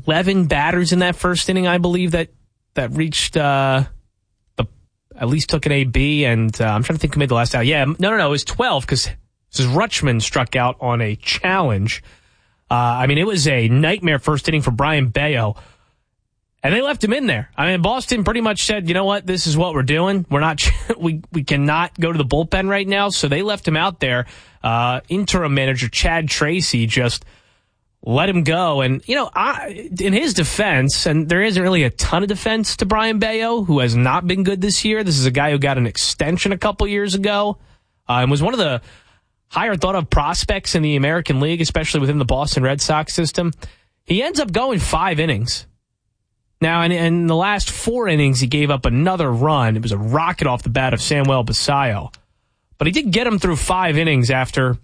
11 batters in that first inning, I believe, that reached at least took an AB, and I'm trying to think who made the last out. Yeah, no, it was 12 because Rutschman struck out on a challenge. It was a nightmare first inning for Brian Bayo, and they left him in there. Boston pretty much said, you know what, this is what we're doing. We're not, we cannot go to the bullpen right now, so they left him out there. Interim manager Chad Tracy just let him go. And, in his defense, and there isn't really a ton of defense to Brian Bayo, who has not been good this year. This is a guy who got an extension a couple years ago and was one of the higher thought of prospects in the American League, especially within the Boston Red Sox system. He ends up going 5 innings. Now, in the last 4 innings, he gave up another run. It was a rocket off the bat of Samuel Basallo. But he did get him through 5 innings after,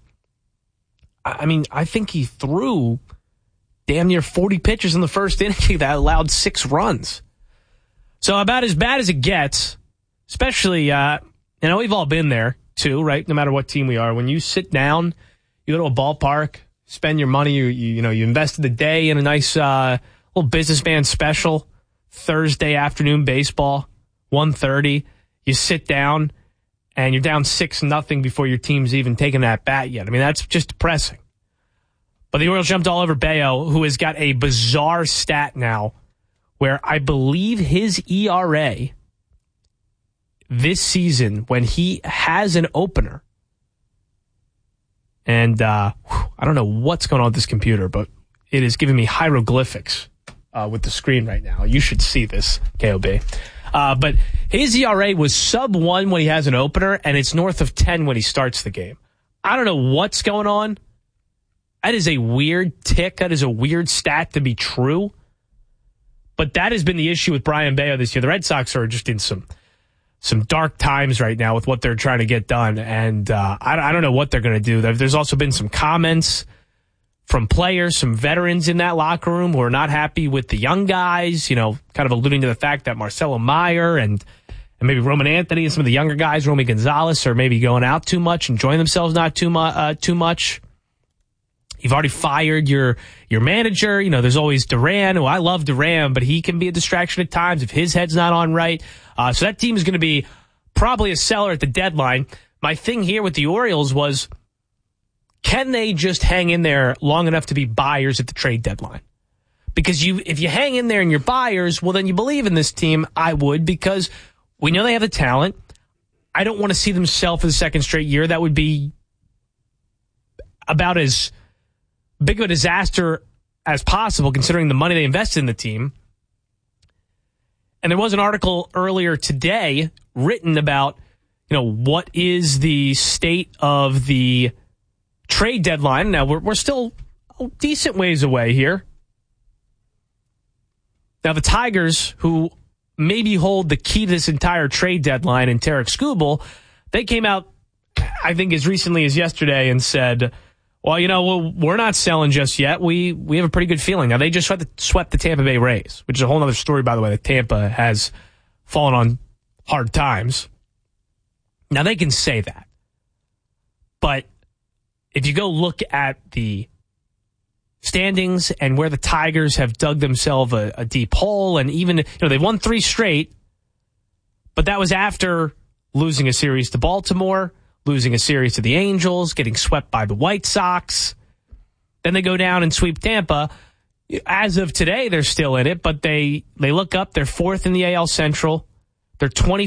I think he threw damn near 40 pitches in the first inning that allowed 6 runs. So about as bad as it gets, especially, we've all been there too, right? No matter what team we are. When you sit down, you go to a ballpark, spend your money, you invested the day in a nice little businessman special, Thursday afternoon baseball, 1:30. You sit down, and you're down 6-0 before your team's even taken that bat yet. That's just depressing. But the Orioles jumped all over Bayo, who has got a bizarre stat now where I believe his ERA this season, when he has an opener, and I don't know what's going on with this computer, but it is giving me hieroglyphics with the screen right now. You should see this, KOB. But his ERA was sub-1 when he has an opener, and it's north of 10 when he starts the game. I don't know what's going on. That is a weird tick. That is a weird stat to be true. But that has been the issue with Brian Bayo this year. The Red Sox are just in some dark times right now with what they're trying to get done. And I don't know what they're going to do. There's also been some comments from players, some veterans in that locker room who are not happy with the young guys, kind of alluding to the fact that Marcelo Meyer and maybe Roman Anthony and some of the younger guys, Romy Gonzalez, are maybe going out too much, enjoying themselves not too much. You've already fired your manager. There's always Duran, who I love Duran, but he can be a distraction at times if his head's not on right. So that team is going to be probably a seller at the deadline. My thing here with the Orioles was, can they just hang in there long enough to be buyers at the trade deadline? Because if you hang in there and you're buyers, well, then you believe in this team. I would, because we know they have the talent. I don't want to see them sell for the second straight year. That would be about as big of a disaster as possible, considering the money they invested in the team. And there was an article earlier today written about, what is the state of the trade deadline. Now, we're still a decent ways away here. Now, the Tigers, who maybe hold the key to this entire trade deadline, and Tarek Skubal, they came out, I think, as recently as yesterday and said, well, we're not selling just yet. We have a pretty good feeling. Now, they just swept the Tampa Bay Rays, which is a whole other story, by the way, that Tampa has fallen on hard times. Now, they can say that. But if you go look at the standings and where the Tigers have dug themselves a deep hole, and even, they've won 3 straight, but that was after losing a series to Baltimore, losing a series to the Angels, getting swept by the White Sox. Then they go down and sweep Tampa. As of today, they're still in it, but they look up. They're 4th in the AL Central. They're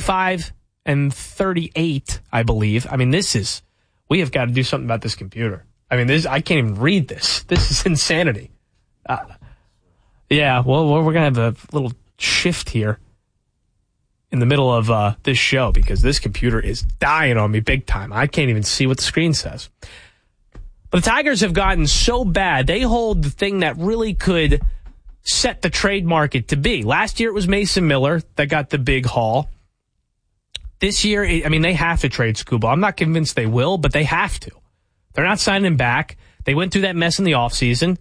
25-38, I believe. We have got to do something about this computer. I can't even read this. This is insanity. We're going to have a little shift here in the middle of this show, because this computer is dying on me big time. I can't even see what the screen says. But the Tigers have gotten so bad, they hold the thing that really could set the trade market to be. Last year it was Mason Miller that got the big haul. This year, they have to trade Skubal. I'm not convinced they will, but they have to. They're not signing him back. They went through that mess in the offseason.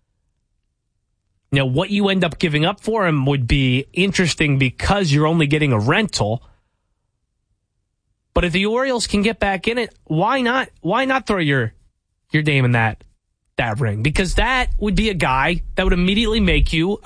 What you end up giving up for him would be interesting because you're only getting a rental. But if the Orioles can get back in it, why not? Why not throw your name in that ring? Because that would be a guy that would immediately make you